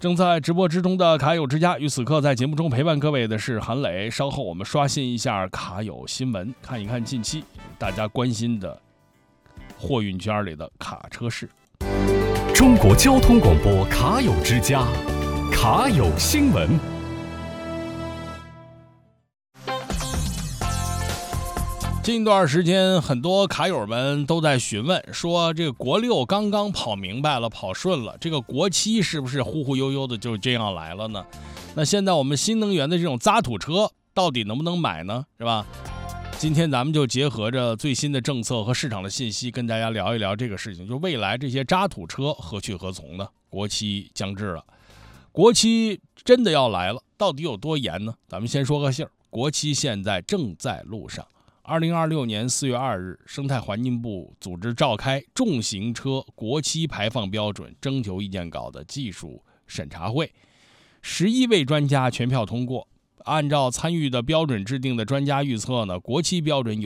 正在直播之中的卡友之家，与此刻在节目中陪伴各位的是韩磊。稍后我们刷新一下卡友新闻，看一看近期大家关心的货运圈里的卡车事。 中国交通广播卡友之家，卡友新闻。 近段时间，很多卡友们都在询问，说这个国六刚刚跑明白了，跑顺了，这个国七是不是忽忽悠悠的就这样来了呢？那现在我们新能源的这种渣土车到底能不能买呢？是吧？今天咱们就结合着最新的政策和市场的信息，跟大家聊一聊这个事情，就未来这些渣土车何去何从呢？国七将至了，国七真的要来了，到底有多严呢？咱们先说个信儿，国七现在正在路上。2026年4月2日，生态环境部组织召开重型车国七排放标准征求意见稿的技术审查会，11位专家全票通过。按照参与的标准制定的专家预测呢，国七标准